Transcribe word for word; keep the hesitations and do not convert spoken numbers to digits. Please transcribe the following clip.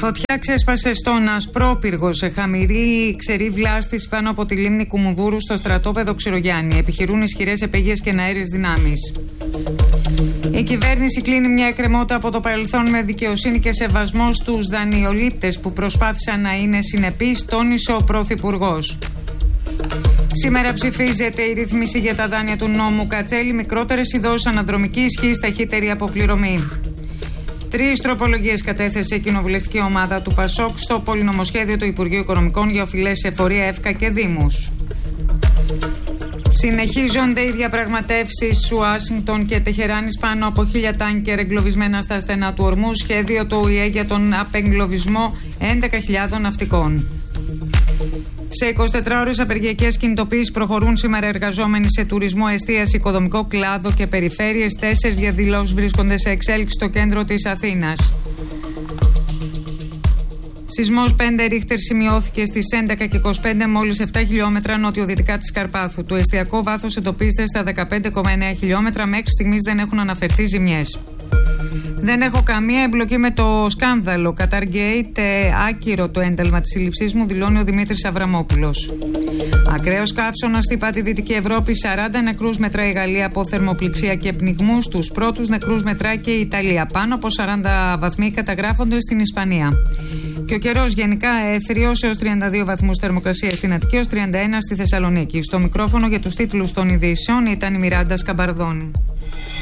Φωτιά ξέσπασε στον Ασπρόπυργο σε χαμηλή ξερή βλάστηση πάνω από τη λίμνη Κουμουνδούρου στο στρατόπεδο Ξηρογιάννη. Επιχειρούν ισχυρές επαίγειες και εναέρειες δυνάμεις. Η κυβέρνηση κλείνει μια εκκρεμότητα από το παρελθόν με δικαιοσύνη και σεβασμό στους δανειολήπτες που προσπάθησαν να είναι συνεπείς, τόνισε ο Πρωθυπουργός. Σήμερα ψηφίζεται η ρύθμιση για τα δάνεια του νόμου Κατσέλη, μικρότερες οι δόσεις αναδρομική ισχύς, ταχύτερη αποπληρωμή. Τρεις τροπολογίες κατέθεσε η κοινοβουλευτική ομάδα του ΠΑΣΟΚ στο πολυνομοσχέδιο του Υπουργείου Οικονομικών για οφειλές εφορία, ΕΦΚΑ και Δήμους. Συνεχίζονται οι διαπραγματεύσεις Ουάσιγκτον και Τεχεράνης πάνω από χίλια τάνκερ εγκλωβισμένα στα στενά του ορμού, σχέδιο του Ο Η Ε για τον απεγκλωβισμό έντεκα χιλιάδων ναυτικών. Σε εικοσιτέσσερις ώρες απεργιακές κινητοποίησεις προχωρούν σήμερα εργαζόμενοι σε τουρισμό, εστίαση, οικοδομικό κλάδο και περιφέρειες. Τέσσερις διαδηλώσεις βρίσκονται σε εξέλιξη στο κέντρο της Αθήνας. Σεισμός πέντε ρίχτερ σημειώθηκε στις έντεκα και είκοσι πέντε, μόλις επτά χιλιόμετρα νοτιοδυτικά της Καρπάθου. Το εστιακό βάθος εντοπίζεται στα δεκαπέντε κόμμα εννέα χιλιόμετρα. Μέχρι στιγμής δεν έχουν αναφερθεί ζημιές. Δεν έχω καμία εμπλοκή με το σκάνδαλο Qatargate. Άκυρο το ένταλμα της σύλληψής μου, δηλώνει ο Δημήτρης Αβραμόπουλος. Ακραίος καύσωνας χτυπά τη Δυτική Ευρώπη. σαράντα νεκρούς μετράει η Γαλλία από θερμοπληξία και πνιγμούς. Τους πρώτους νεκρούς μετράει και η Ιταλία. Πάνω από σαράντα βαθμοί καταγράφονται στην Ισπανία. Και ο καιρός γενικά έθριος έως τριάντα δύο βαθμούς θερμοκρασία στην Αττική, έως τριάντα ένα στη Θεσσαλονίκη. Στο μικρόφωνο για τους τίτλους των ειδήσεων ήταν η Μιράντα Σκαμπαρδόνη.